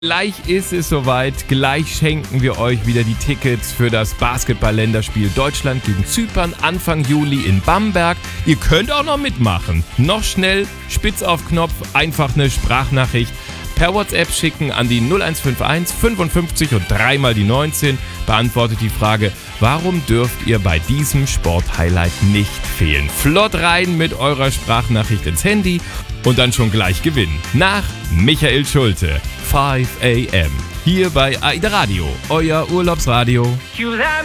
Gleich ist es soweit, gleich schenken wir euch wieder die Tickets für das Basketball-Länderspiel Deutschland gegen Zypern Anfang Juli in Bamberg. Ihr könnt auch noch mitmachen. Noch schnell, spitz auf Knopf, einfach eine Sprachnachricht per WhatsApp schicken an die 0151 55 und 3 mal die 19. Beantwortet die Frage, warum dürft ihr bei diesem Sporthighlight nicht fehlen? Flott rein mit eurer Sprachnachricht ins Handy und dann schon gleich gewinnen. Nach Michael Schulte, 5 AM. Hier bei AIDA Radio, euer Urlaubsradio.